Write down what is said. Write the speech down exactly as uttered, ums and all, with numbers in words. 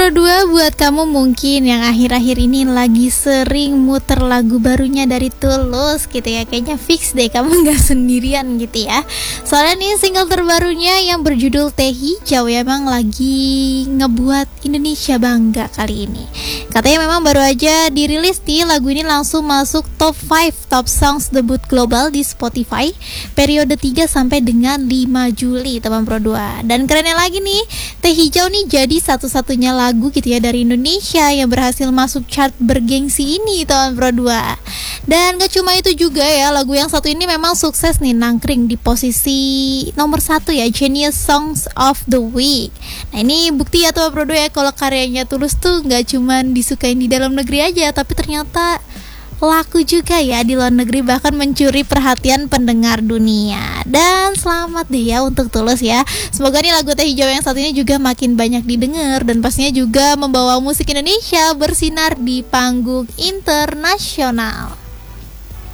Dua buat kamu mungkin yang akhir-akhir ini lagi sering muter lagu barunya dari Tulus gitu ya. Kayaknya fix deh kamu gak sendirian gitu ya. Soalnya nih single terbarunya yang berjudul Teh Hijau ya, emang lagi ngebuat Indonesia bangga kali ini. Katanya memang baru aja dirilis nih, lagu ini langsung masuk top lima top songs debut global di Spotify periode tiga sampai dengan lima Juli teman Pro dua. Dan kerennya lagi nih, Teh Hijau nih jadi satu-satunya lagu lagu gitu ya dari Indonesia yang berhasil masuk chart bergengsi ini teman Pro dua. Dan gak cuma itu juga ya, lagu yang satu ini memang sukses nih nangkring di posisi nomor satu ya, Genius Songs of the Week. Nah ini bukti ya teman Pro dua ya, kalau karyanya Tulus tuh gak cuma disukain di dalam negeri aja, tapi ternyata laku juga ya di luar negeri, bahkan mencuri perhatian pendengar dunia. Dan selamat deh ya untuk Tulus ya. Semoga nih lagu Teh Hijau yang satu ini juga makin banyak didengar, dan pastinya juga membawa musik Indonesia bersinar di panggung internasional.